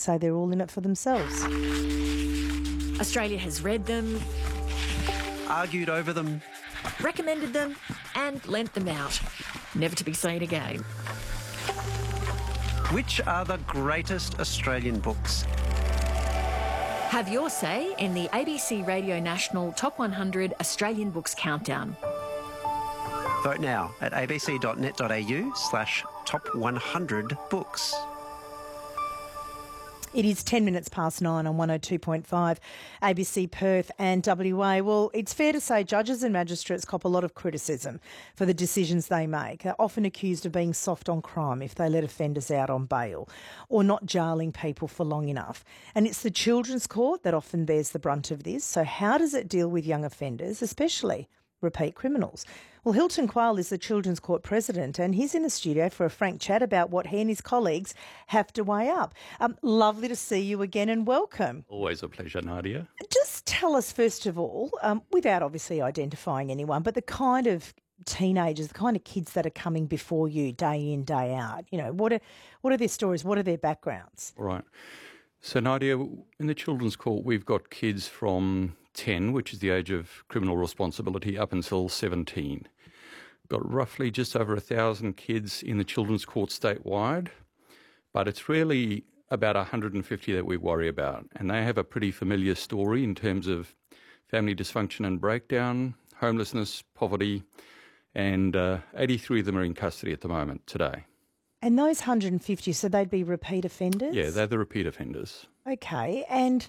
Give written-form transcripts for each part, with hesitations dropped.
say they're all in it for themselves. Australia has read them, argued over them, recommended them and lent them out, never to be seen again. Which are the greatest Australian books? Have your say in the ABC Radio National Top 100 Australian Books Countdown. Vote now at abc.net.au/top100books. It is 10 minutes past 9 on 102.5 ABC Perth and WA. Well, it's fair to say judges and magistrates cop a lot of criticism for the decisions they make. They're often accused of being soft on crime if they let offenders out on bail or not jailing people for long enough. And it's the Children's Court that often bears the brunt of this. So how does it deal with young offenders, especially repeat criminals? Well, Hilton Quayle is the Children's Court President and he's in the studio for a frank chat about what he and his colleagues have to weigh up. Lovely to see you again and welcome. Always a pleasure, Nadia. Just tell us, first of all, without obviously identifying anyone, but the kind of teenagers, the kind of kids that are coming before you day in, day out, you know, what are their stories, what are their backgrounds? All right. So, Nadia, in the Children's Court, we've got kids from 10, which is the age of criminal responsibility, up until 17. Got roughly just over 1,000 kids in the Children's Court statewide, but it's really about 150 that we worry about. And they have a pretty familiar story in terms of family dysfunction and breakdown, homelessness, poverty, and 83 of them are in custody at the moment today. And those 150, so they'd be repeat offenders? Yeah, they're the repeat offenders. Okay, and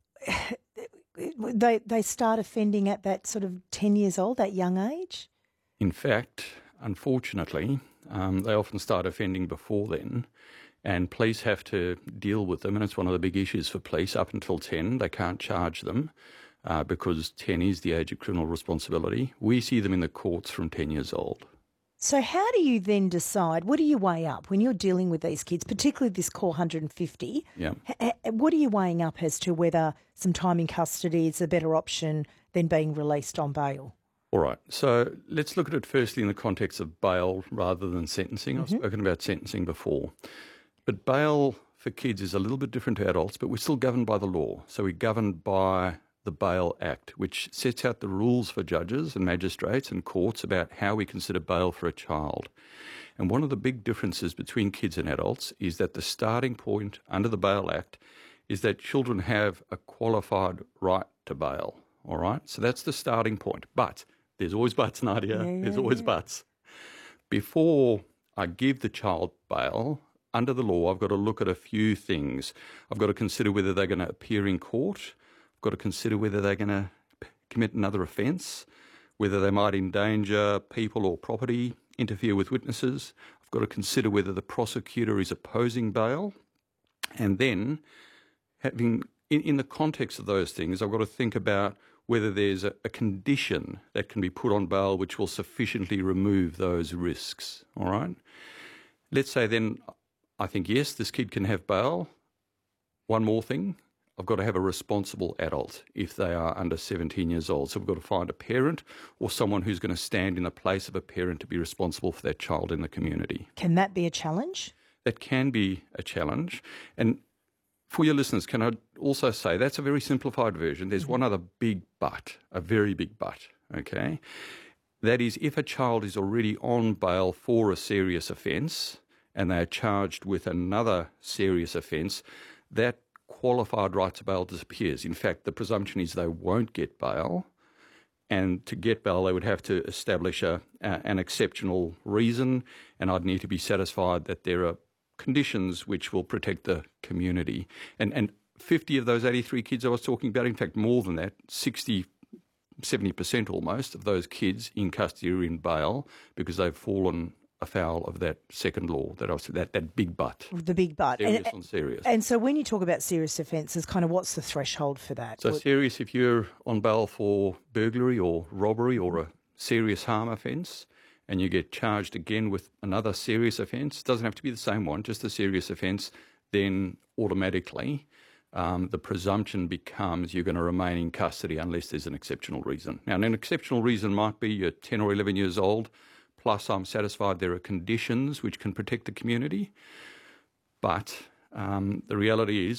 they start offending at that sort of 10 years old, that young age? In fact, unfortunately, they often start offending before then, and police have to deal with them, and it's one of the big issues for police. Up until 10, they can't charge them because 10 is the age of criminal responsibility. We see them in the courts from 10 years old. So how do you then decide, what do you weigh up when you're dealing with these kids, particularly this core 150? Yeah. What are you weighing up as to whether some time in custody is a better option than being released on bail? All right. So let's look at it firstly in the context of bail rather than sentencing. I've spoken about sentencing before. But bail for kids is a little bit different to adults, but we're still governed by the law. So we're governed by the Bail Act, which sets out the rules for judges and magistrates and courts about how we consider bail for a child. And one of the big differences between kids and adults is that the starting point under the Bail Act is that children have a qualified right to bail. All right? So that's the starting point. But there's always buts, Nadia. There's always buts. Before I give the child bail, under the law, I've got to look at a few things. I've got to consider whether they're going to appear in court. I've got to consider whether they're going to commit another offence, whether they might endanger people or property, interfere with witnesses. I've got to consider whether the prosecutor is opposing bail. And then, in the context of those things, I've got to think about whether there's a condition that can be put on bail which will sufficiently remove those risks. All right? Let's say then I think, yes, this kid can have bail. One more thing, I've got to have a responsible adult if they are under 17 years old. So we've got to find a parent or someone who's going to stand in the place of a parent to be responsible for that child in the community. Can that be a challenge? That can be a challenge. And for your listeners, can I also say that's a very simplified version. There's one other big but, a very big but, okay? That is, if a child is already on bail for a serious offence and they are charged with another serious offence, that qualified right to bail disappears. In fact, the presumption is they won't get bail, and to get bail they would have to establish an exceptional reason, and I'd need to be satisfied that there are conditions which will protect the community. And 50 of those 83 kids I was talking about, in fact more than that, 60, 70% almost of those kids in custody are in bail because they've fallen afoul of that second law, that big but. The big but. Serious on serious. And so when you talk about serious offences, kind of what's the threshold for that? So serious, if you're on bail for burglary or robbery or a serious harm offence and you get charged again with another serious offence, doesn't have to be the same one, just a serious offence, then automatically the presumption becomes you're going to remain in custody unless there's an exceptional reason. Now, an exceptional reason might be you're 10 or 11 years old, plus I'm satisfied there are conditions which can protect the community. But the reality is